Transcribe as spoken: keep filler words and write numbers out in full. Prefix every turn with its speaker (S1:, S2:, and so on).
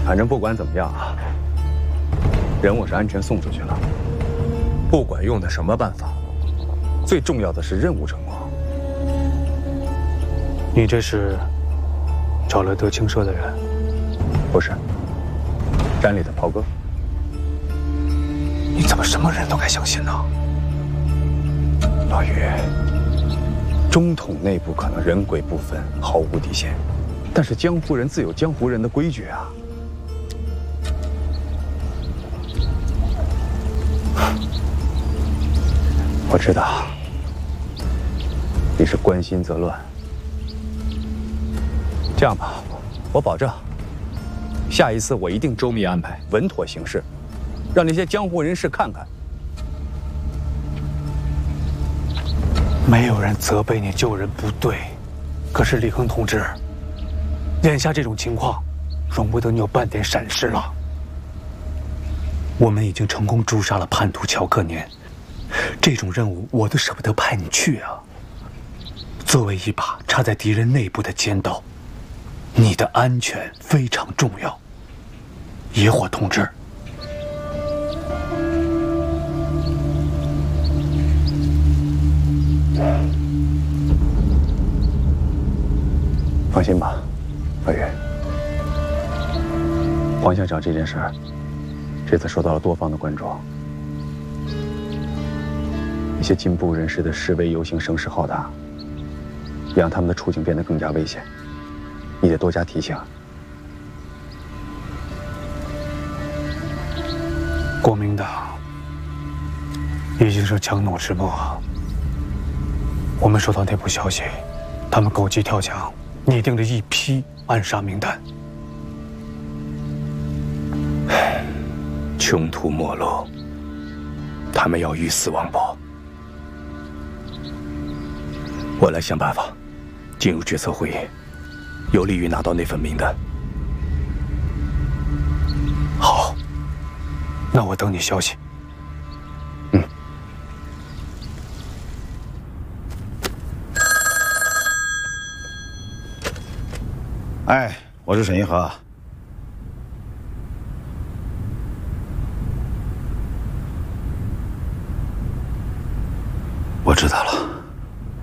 S1: 反正不管怎么样啊，人我是安全送出去了。不管用的什么办法，最重要的是任务成功。
S2: 你这是找了德清社的人？
S1: 不是，山里的袍哥。
S2: 你怎么什么人都敢相信呢？
S1: 老于，中统内部可能人鬼不分，毫无底线，但是江湖人自有江湖人的规矩啊。我知道，你是关心则乱。这样吧，我保证，下一次我一定周密安排，稳妥行事，让那些江湖人士看看。
S2: 没有人责备你救人不对，可是李亨同志，眼下这种情况，容不得你有半点闪失了。我们已经成功诛杀了叛徒乔克年，这种任务我都舍不得派你去啊。作为一把插在敌人内部的尖刀，你的安全非常重要。野火同志，
S1: 放心吧，老于。黄校长这件事儿，这次受到了多方的关注。一些进步人士的示威游行声势浩大，也让他们的处境变得更加危险。你得多加提醒。
S2: 国民党已经是强弩之末，我们收到内部消息，他们狗急跳墙，拟定了一批暗杀名单。
S3: 穷途末路，他们要鱼死网破。我来想办法进入决策会议，有利于拿到那份名单。
S2: 好，那我等你消息。
S1: 嗯。
S4: 哎，我是沈一和。
S3: 我知道了。